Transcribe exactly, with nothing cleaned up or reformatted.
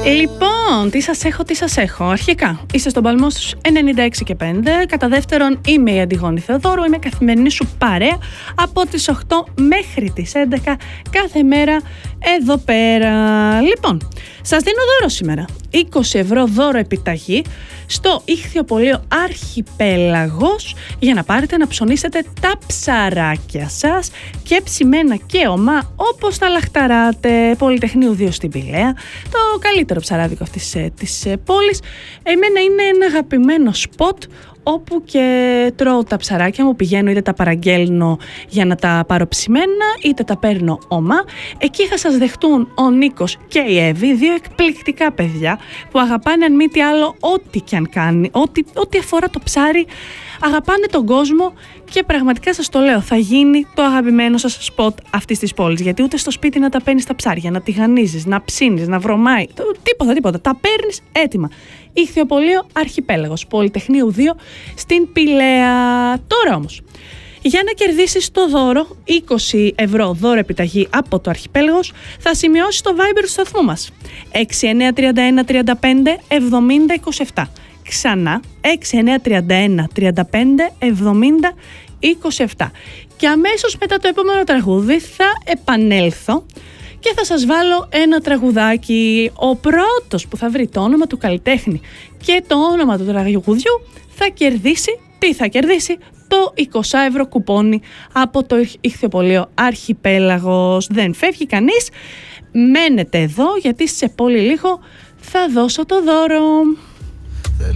Λοιπόν, τι σας έχω, τι σας έχω. Αρχικά, είστε στον παλμό στους ενενήντα έξι και πέντε. Κατά δεύτερον, είμαι η Αντιγόνη Θεοδόρου. Είμαι καθημερινή σου παρέα από τις οκτώ μέχρι τις έντεκα κάθε μέρα εδώ πέρα. Λοιπόν, σας δίνω δώρο σήμερα. είκοσι ευρώ δώρο επιταγή στο Ιχθυοπωλείο Αρχιπέλαγος για να πάρετε να ψωνίσετε τα ψαράκια σας και ψημένα και ομά όπως τα λαχταράτε. Πολυτεχνείου δύο στην Πηλαία, το καλύτερο ψαράδικο αυτής της πόλης. Εμένα είναι ένα αγαπημένο σποτ όπου και τρώω τα ψαράκια μου, πηγαίνω είτε τα παραγγέλνω για να τα πάρω ψημένα είτε τα παίρνω ομά. Εκεί θα σας δεχτούν ο Νίκος και η Εύη, δύο εκπληκτικά παιδιά που αγαπάνε αν μη τι άλλο ό,τι και αν κάνει, ό,τι, ό,τι αφορά το ψάρι, αγαπάνε τον κόσμο και πραγματικά σας το λέω, θα γίνει το αγαπημένο σας σποτ αυτής της πόλης, γιατί ούτε στο σπίτι να τα παίρνεις τα ψάρια, να τηγανίζεις, να ψήνεις, να βρωμάει, τίποτα τίποτα, τα παίρνεις έτοιμα. Ιχθυοπωλείο Αρχιπέλαγος, Πολυτεχνείου δύο στην Πηλαία. Τώρα όμως, για να κερδίσεις το δώρο, είκοσι ευρώ δώρο επιταγή από το Αρχιπέλαγος, θα σημειώσεις το Viber του σταθμού μας έξι εννιά τρία ένα τρία πέντε εβδομήντα είκοσι επτά. Ξανά έξι εννιά τρία ένα τρία πέντε εβδομήντα είκοσι επτά. Και αμέσως μετά το επόμενο τραγούδι θα επανέλθω και θα σας βάλω ένα τραγουδάκι. Ο πρώτος που θα βρει το όνομα του καλλιτέχνη και το όνομα του τραγουδιού θα κερδίσει, τι θα κερδίσει? Το είκοσι ευρώ κουπόνι από το Ιχθυοπωλείο Αρχιπέλαγος. Δεν φεύγει κανείς, μένετε εδώ γιατί σε πολύ λίγο θα δώσω το δώρο.